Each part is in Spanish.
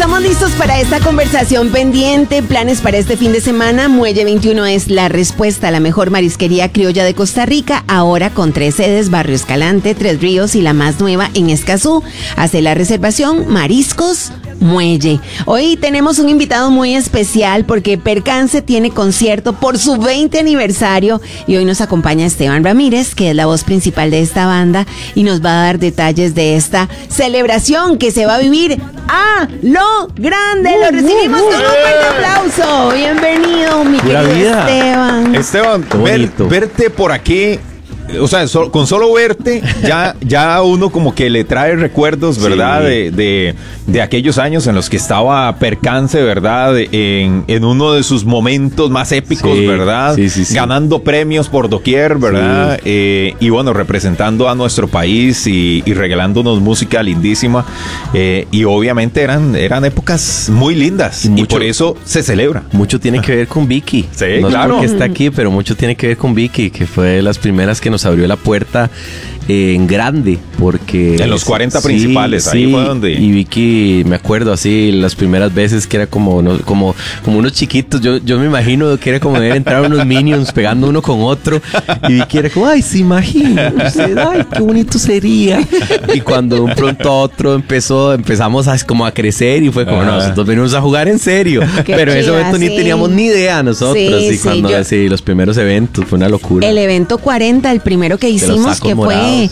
Estamos listos para esta conversación pendiente. Planes para este fin de semana. Muelle 21 es la respuesta a la mejor marisquería criolla de Costa Rica. Ahora con 3 sedes: Barrio Escalante, Tres Ríos y la más nueva en Escazú. Hace la reservación Mariscos Muelle. Hoy tenemos un invitado muy especial porque Percance tiene concierto por su 20 aniversario y hoy nos acompaña Esteban Ramírez, que es la voz principal de esta banda, y nos va a dar detalles de esta celebración que se va a vivir a lo grande. Lo recibimos con un fuerte aplauso. Bienvenido, mi querido Esteban. Esteban, verte por aquí, o sea, con solo verte, ya uno como que le trae recuerdos, ¿verdad? Sí. De aquellos años en los que estaba Percance, ¿verdad? En uno de sus momentos más épicos, sí, ¿verdad? Sí. Ganando premios por doquier, ¿verdad? Sí. Y bueno, representando a nuestro país y regalándonos música lindísima. Y obviamente eran épocas muy lindas y por eso se celebra. Mucho tiene que ver con Vicky. Sí, no claro. No es porque está aquí, pero mucho tiene que ver con Vicky, que fue de las primeras que nos abrió la puerta en grande, porque en los 40 principales, ahí fue donde. Y Vicky, me acuerdo así las primeras veces que era como unos chiquitos. Yo me imagino que era como ver entrar unos minions pegando uno con otro, y Vicky era como, ay, se imagina usted, ay, qué bonito sería. Y cuando de un pronto a otro empezamos como a crecer, y fue como, no, nosotros venimos a jugar en serio. Pero en ese momento ni teníamos ni idea nosotros. Y cuando los primeros eventos fue una locura. El evento 40, el primero que hicimos, que fue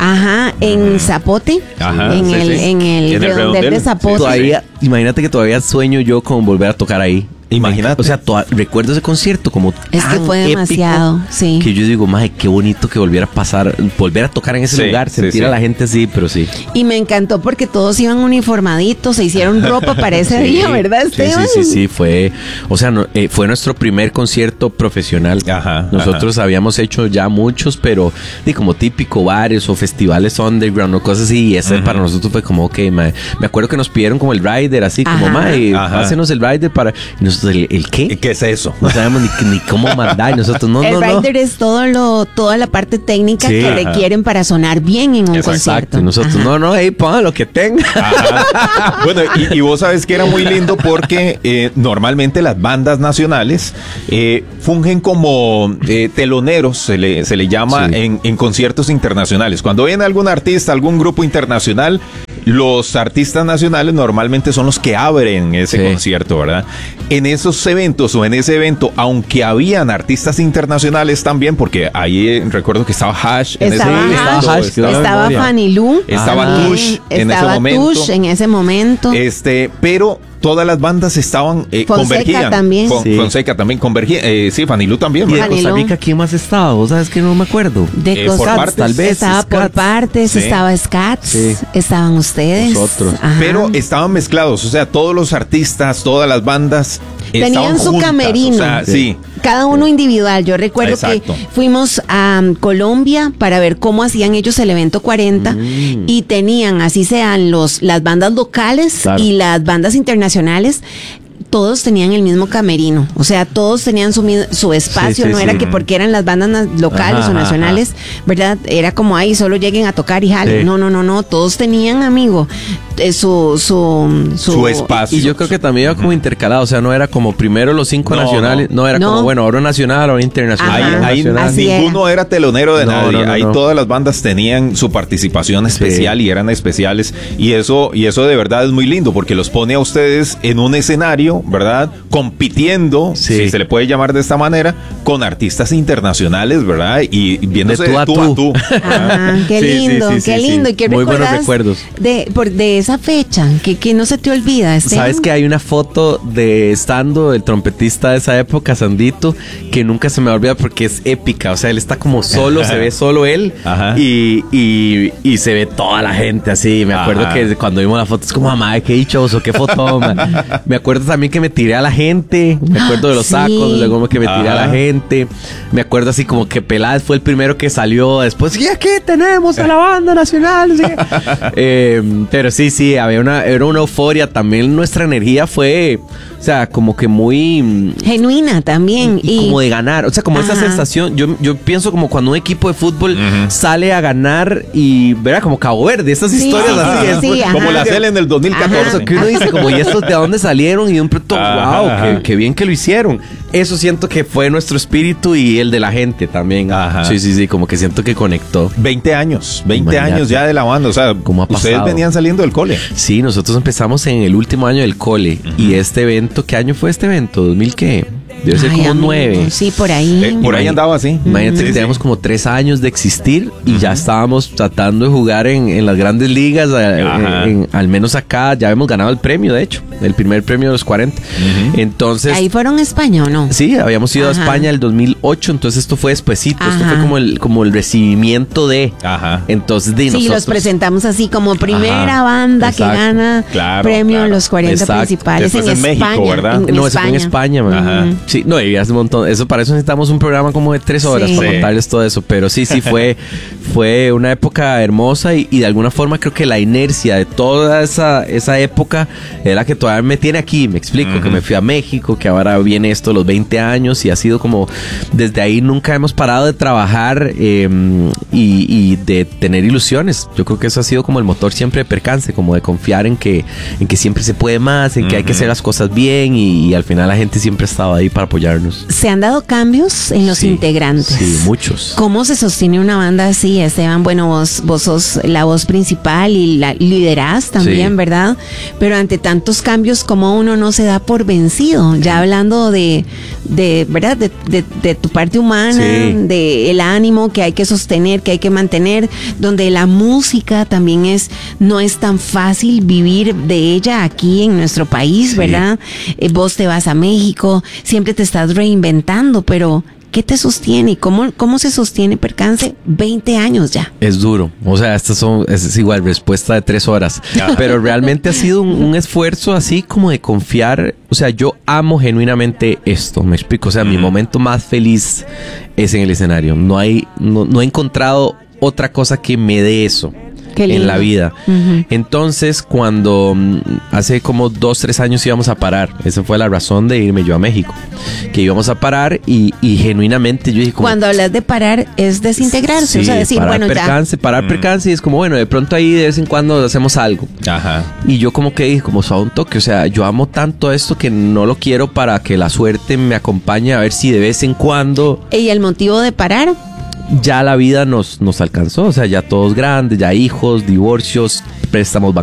en Zapote, en el redondel de Zapote. Todavía, imagínate que todavía sueño yo con volver a tocar ahí. Imagínate. O sea, recuerdo ese concierto como es que fue demasiado, sí. Que yo digo, maje, qué bonito que volver a tocar en ese lugar, sentir a la gente así, pero sí. Y me encantó porque todos iban uniformaditos, se hicieron ropa para ese día, ¿verdad, Esteban? Sí, fue nuestro primer concierto profesional. Nosotros habíamos hecho ya muchos, pero como típico bares o festivales underground o cosas así, y ese para nosotros fue como, ok, maje. Me acuerdo que nos pidieron como el rider, así como, maje, pásenos el rider para... Y nosotros, ¿el qué? ¿Qué es eso? No sabemos ni cómo mandar. Y nosotros el rider es toda la parte técnica que requieren para sonar bien en un concierto. Exacto. Y nosotros, ponga lo que tenga. Bueno, y vos sabes que era muy lindo porque normalmente las bandas nacionales fungen como teloneros, se le llama en conciertos internacionales. Cuando viene algún artista, algún grupo internacional, los artistas nacionales normalmente son los que abren ese concierto, ¿verdad? En esos eventos o en ese evento, aunque habían artistas internacionales también, porque ahí recuerdo que estaba Hash en ese momento. Estaba Fanny Lu. Estaba Tush en ese momento. Pero todas las bandas estaban convergían. También. Fonseca también convergía. Sí, Fanny Lu también. ¿Y de Costa Rica quién más estaba? ¿Vos sabes que no me acuerdo? De Costa Rica tal vez. Estaba Scats. Por partes, estaba Scats, estaban ustedes. Nosotros. Pero estaban mezclados, o sea, todos los artistas, todas las bandas tenían su juntas, camerino. O sea, cada uno individual. Yo recuerdo que fuimos a Colombia para ver cómo hacían ellos el evento 40 y tenían, así sean las bandas locales y las bandas internacionales, todos tenían el mismo camerino, o sea, todos tenían su espacio, no era que porque eran las bandas locales o nacionales, ¿verdad? Era como ahí, solo lleguen a tocar y jalen. No, todos tenían, amigo, su espacio. Y yo creo que también iba como intercalado, o sea, no era como primero los 5 nacionales, no era como, bueno, ahora nacional, ahora internacional. Ahí ninguno era telonero de nadie, ahí todas las bandas tenían su participación especial y eran especiales, y eso de verdad es muy lindo, porque los pone a ustedes en un escenario, ¿verdad? Compitiendo, si se le puede llamar de esta manera, con artistas internacionales, ¿verdad? Y viéndose de tú a tú. Qué lindo, qué lindo. ¿Y qué muy buenos recuerdos de esa fecha? Que no se te olvida, Esteban. Sabes que hay una foto de estando el trompetista de esa época, Sandito, que nunca se me olvida porque es épica. O sea, él está como solo, se ve solo él y se ve toda la gente así. Me acuerdo que cuando vimos la foto es como, mamá, qué dichoso, qué foto, Me acuerdo también que me tiré a la gente, me acuerdo de los sacos, luego que me tiré a la gente, me acuerdo así como que Peláez fue el primero que salió después, y aquí tenemos a la banda nacional, pero sí, sí, era una euforia. También nuestra energía fue, o sea, como que muy... genuina también. Y como de ganar, o sea, como esa sensación. Yo pienso como cuando un equipo de fútbol sale a ganar y, ¿verdad? Como Cabo Verde, estas historias así. Como la Cel en el 2014. Ajá. Que uno dice como, ¿y estos de dónde salieron? Y de un pronto, wow, qué bien que lo hicieron. Eso siento que fue nuestro espíritu y el de la gente también. Ajá. Sí, como que siento que conectó. 20 años ya de la banda, o sea, ¿cómo ha pasado? Ustedes venían saliendo del cole. Sí, nosotros empezamos en el último año del cole. Y este evento, ¿qué año fue este evento? ¿2000 qué? Debe ser como 9. Sí, por ahí. Por ahí andaba así. Imagínate que teníamos como 3 años de existir y ya estábamos tratando de jugar en las grandes ligas. Al menos acá ya habíamos ganado el premio, de hecho. El primer premio de los 40. Entonces... ¿Ahí fueron a España o no? Sí, habíamos ido a España el 2008. Entonces esto fue despuesito. Esto fue como el recibimiento de... Entonces de nosotros. Sí, los presentamos así como primera banda que gana premio en los 40 principales. Después en España, México, ¿verdad? No, eso fue en España. Sí, no, y hace un montón. Eso, para eso necesitamos un programa como de 3 horas para contarles todo eso. Pero sí, fue una época hermosa y de alguna forma creo que la inercia de toda esa época es la que todavía me tiene aquí. Me explico, que me fui a México, que ahora viene esto, los 20 años y ha sido como, desde ahí nunca hemos parado de trabajar y de tener ilusiones. Yo creo que eso ha sido como el motor siempre de Percance, como de confiar en que siempre se puede más, en que hay que hacer las cosas bien y al final la gente siempre ha estado ahí para apoyarnos. ¿Se han dado cambios en los integrantes? Sí, muchos. ¿Cómo se sostiene una banda así, Esteban? Bueno, vos sos la voz principal y la liderás también, ¿verdad? Pero ante tantos cambios, ¿cómo uno no se da por vencido? Ya hablando de ¿verdad? De tu parte humana, de el ánimo que hay que sostener, que hay que mantener, donde la música también no es tan fácil vivir de ella aquí en nuestro país, ¿verdad? Vos te vas a México, siempre te estás reinventando, pero ¿qué te sostiene? ¿Cómo se sostiene Percance 20 años ya? Es duro. O sea, es igual, respuesta de 3 horas. Pero realmente ha sido un esfuerzo así como de confiar. O sea, yo amo genuinamente esto, me explico. O sea, mi momento más feliz es en el escenario. No he encontrado otra cosa que me dé eso en la vida. Entonces, cuando hace como 2-3 años íbamos a parar, esa fue la razón de irme yo a México, que íbamos a parar y genuinamente yo dije como, cuando hablas de parar es desintegrarse, o sea, decir, bueno, parar Percance y es como, bueno, de pronto ahí de vez en cuando hacemos algo. Y yo como que dije, como suave un toque, o sea, yo amo tanto esto que no lo quiero para que la suerte me acompañe, a ver si de vez en cuando. ¿Y el motivo de parar? Ya la vida nos alcanzó, o sea, ya todos grandes, ya hijos, divorcios, préstamos bancarios.